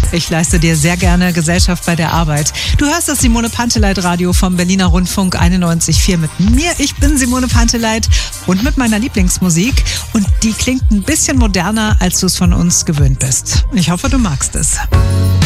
Ich leiste dir sehr gerne Gesellschaft bei der Arbeit. Du hörst das Simone Panteleit Radio vom Berliner Rundfunk 91,4 mit mir. Ich bin Simone Panteleit und mit meiner Lieblingsmusik. Und die klingt ein bisschen moderner, als du es von uns gewöhnt bist. Ich hoffe, du magst es.